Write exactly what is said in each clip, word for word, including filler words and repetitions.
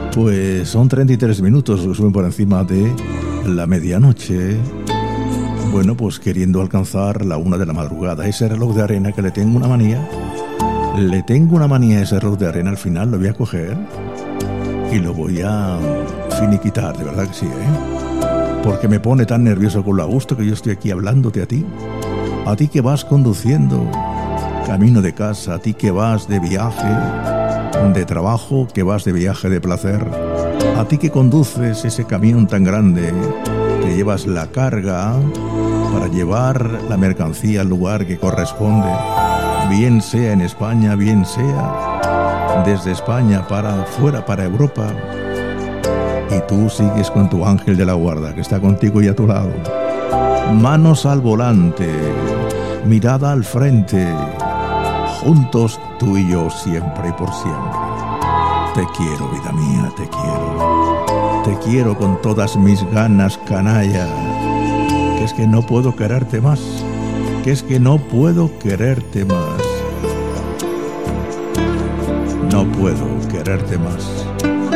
Pues son treinta y tres minutos, suben por encima de la medianoche. Bueno, pues queriendo alcanzar la una de la madrugada. Ese reloj de arena que le tengo una manía. Le tengo una manía a ese reloj de arena. Al final lo voy a coger y lo voy a finiquitar, de verdad que sí, ¿eh? Porque me pone tan nervioso con lo a gusto que yo estoy aquí hablándote a ti. A ti que vas conduciendo camino de casa, a ti que vas de viaje de trabajo, que vas de viaje de placer, a ti que conduces ese camión tan grande, que llevas la carga para llevar la mercancía al lugar que corresponde, bien sea en España, bien sea desde España para fuera, para Europa, y tú sigues con tu ángel de la guarda que está contigo y a tu lado, manos al volante, mirada al frente, juntos tú y yo siempre y por siempre. Te quiero, vida mía, te quiero. Te quiero con todas mis ganas, canalla. Que es que no puedo quererte más. Que es que no puedo quererte más. No puedo quererte más.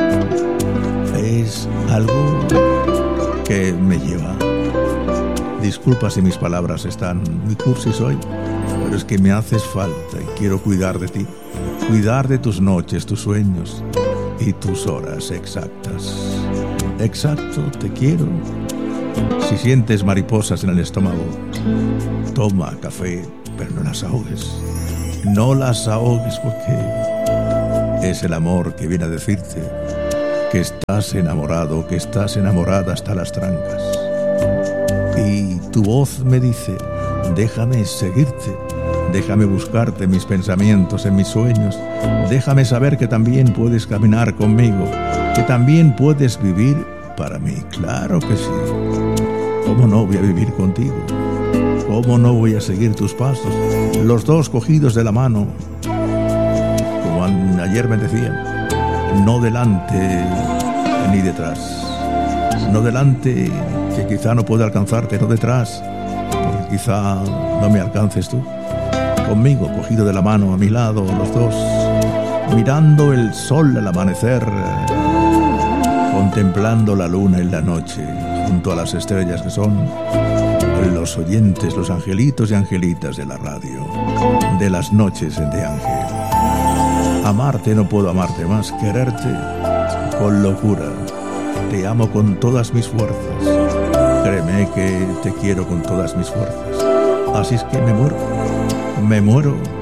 Es algo que me lleva. Disculpa si mis palabras están muy cursis hoy, pero es que me haces falta y quiero cuidar de ti, cuidar de tus noches, tus sueños y tus horas exactas. Exacto, te quiero. Si sientes mariposas en el estómago, toma café, pero no las ahogues. No las ahogues porque es el amor que viene a decirte que estás enamorado, que estás enamorada hasta las trancas. Y tu voz me dice, déjame seguirte, déjame buscarte en mis pensamientos, en mis sueños, déjame saber que también puedes caminar conmigo, que también puedes vivir para mí. Claro que sí. ¿Cómo no voy a vivir contigo? ¿Cómo no voy a seguir tus pasos? Los dos cogidos de la mano, como ayer me decían, no delante ni detrás. No delante, que quizá no pueda alcanzarte, no detrás, porque quizá no me alcances tú. Conmigo, cogido de la mano, a mi lado, los dos, mirando el sol al amanecer, contemplando la luna en la noche, junto a las estrellas que son los oyentes, los angelitos y angelitas de la radio, de las noches de Ángel. Amarte no puedo amarte más, quererte con locura. Te amo con todas mis fuerzas. Créeme que te quiero con todas mis fuerzas. Así es que me muero, me muero